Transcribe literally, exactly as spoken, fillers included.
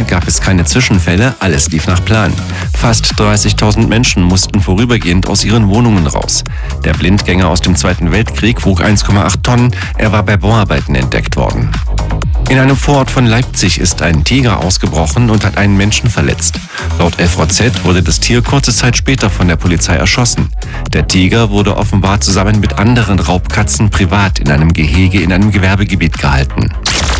gab es keine Zwischenfälle, alles lief nach Plan. Fast dreißigtausend Menschen mussten vorübergehend aus ihren Wohnungen raus. Der Blindgänger aus dem Zweiten Weltkrieg wog eins Komma acht Tonnen, er war bei Bauarbeiten entdeckt worden. In einem Vorort von Leipzig ist ein Tiger ausgebrochen und hat einen Menschen verletzt. Laut F A Z wurde das Tier kurze Zeit später von der Polizei erschossen. Der Tiger wurde offenbar zusammen mit anderen Raubkatzen privat in einem Gehege in einem Gewerbegebiet gehalten.